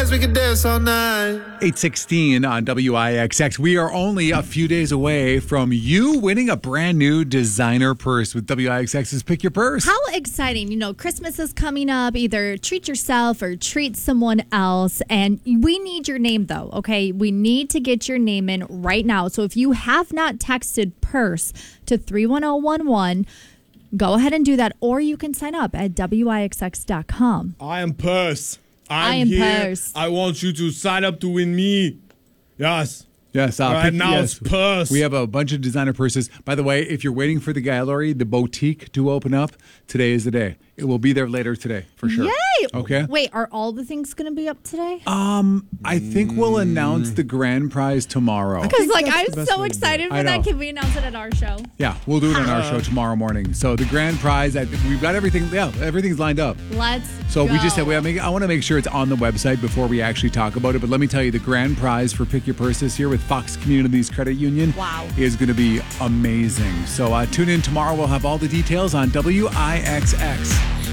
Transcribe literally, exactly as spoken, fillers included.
dance, we can dance all night. eight sixteen on W I X X. We are only a few days away from you winning a brand new designer purse with W I X X's Pick Your Purse. How exciting. You know, Christmas is coming up. Either treat yourself or treat someone else. And we need your name, though, okay? We need to get your name in right now. So if you have not texted purse to three one zero one one, go ahead and do that. Or you can sign up at W I X X dot com. I am Purse. I'm I am here. Purse. I want you to sign up to win me. Yes. Yes, uh, Right pick- now yes. it's Purse. We have a bunch of designer purses. By the way, if you're waiting for the gallery, the boutique to open up, today is the day. It will be there later today, for sure. Yay! Okay. Wait, are all the things going to be up today? Um, I think we'll announce the grand prize tomorrow. Because, like, that's I'm the best so way to do it. excited for I that. know. Can we announce it at our show? Yeah, we'll do it on our show tomorrow morning. So the grand prize, I, we've got everything. Yeah, everything's lined up. Let's So go. we just have, we have make, I want to make sure it's on the website before we actually talk about it. But let me tell you, the grand prize for Pick Your Purse this year with Fox Communities Credit Union Wow. is going to be amazing. So uh, tune in tomorrow. We'll have all the details on W I X X.